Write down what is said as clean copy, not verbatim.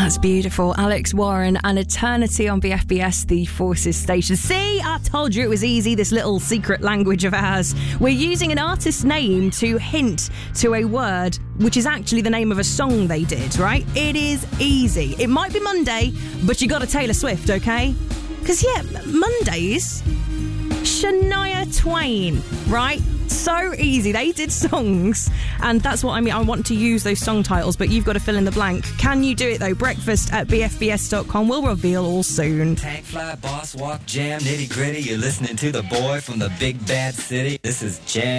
That's beautiful. Alex Warren and Eternity on BFBS, the Forces station. See, I told you it was easy, this little secret language of ours. We're using an artist's name to hint to a word which is actually the name of a song they did, right? It is easy. It might be Monday, but you got to Taylor Swift, okay? Because, yeah, Mondays, Shania Twain, right? So easy. They did songs, and that's what I mean. I want to use those song titles, but you've got to fill in the blank. Can you do it, though? Breakfast at bfbs.com. We'll reveal all soon. Tank fly, boss walk, jam, nitty gritty. You're listening to the boy from the big bad city. This is Jam.